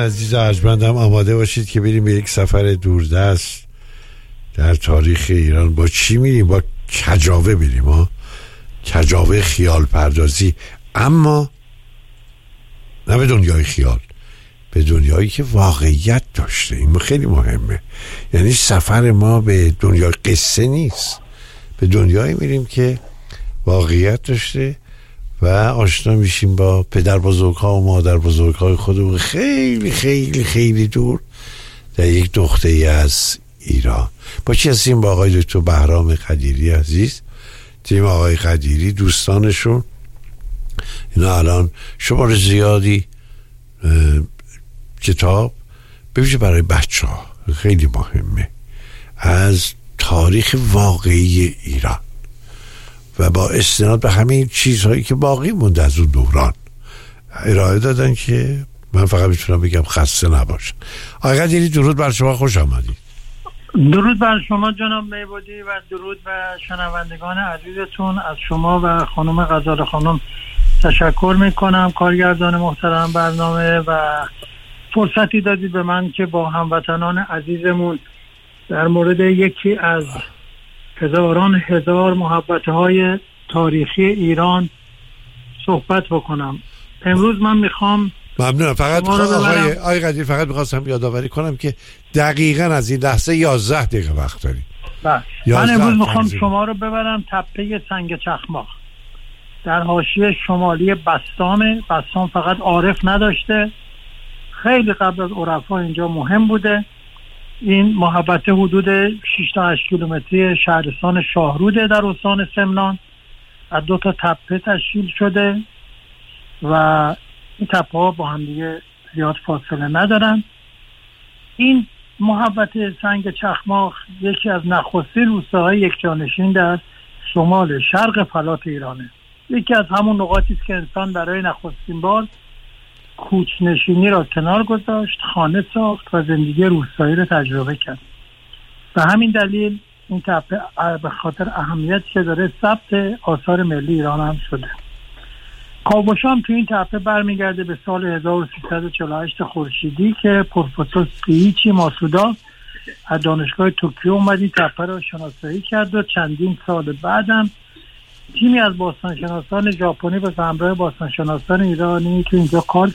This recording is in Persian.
عزیز ارجمندم آماده باشید که بریم به یک سفر دوردست در تاریخ ایران. با چی میریم؟ با کجاوه بریم ها. کجاوه خیال پردازی، اما نه به دنیای خیال، به دنیایی که واقعیت داشته. این خیلی مهمه. یعنی سفر ما به دنیای قصه نیست، به دنیایی میریم که واقعیت داشته و آشنا میشیم با پدر بزرگ‌ها و مادر بزرگ‌های خودمون خیلی خیلی خیلی دور در یک نقطه‌ای از ایران. با چی هستیم؟ با آقای دکتر بهرام قدیری عزیز، تیم آقای قدیری، دوستانشون. اینا الان شمار زیادی کتاب ببینید برای بچه ها خیلی مهمه از تاریخ واقعی ایران و با استناد به همه چیزهایی که باقی مونده از اون دوران ارائه دادن که من فقط میتونم بگم خسته نباشن. آقای قدیری درود بر شما، خوش آمدید. درود بر شما جناب میبودی و درود بر شنوندگان عزیزتون. از شما و خانم غزال خانم تشکر میکنم، کارگردان محترم برنامه، و فرصتی دادید به من که با هموطنان عزیزمون در مورد یکی از هزاران هزار محبت‌های تاریخی ایران صحبت بکنم. امروز من میخوام ممنونم. فقط آقای قدیر فقط میخواستم یادآوری کنم که دقیقاً از این لحظه 11 دقیقه وقت داریم. من امروز میخوام شما رو ببرم تپه سنگ چخماق در حاشیه شمالی بسطام. بسطام فقط عارف نداشته، خیلی قبل از عرفا اینجا مهم بوده. این محوطه حدود 6 تا 8 کیلومتری شهرستان شاهروده در استان سمنان، از 2 تا تپه تشکیل شده و این تپه ها با هم دیگه زیاد فاصله ندارن. این محوطه سنگ چخماق یکی از نخستین روستاهای یکجانشین در شمال شرق فلات ایرانه. یکی از همون نقاطی است که انسان برای نخستین بار کوچ‌نشینی را کنار گذاشت، خانه ساخت و زندگی روستایی را تجربه کرد. و همین دلیل این تپه به خاطر اهمیتی که داره ثبت آثار ملی ایران هم شده. کاوشام تو این تپه برمیگرده به سال 1348 خورشیدی که پروفسور سییچی ماسودا از دانشگاه توکیو اومد این تپه را شناسایی کرد و چندین سال بعدم تیمی از باستانشناسان ژاپنی و همراه باستانشناسان ایرانی که اینجا کار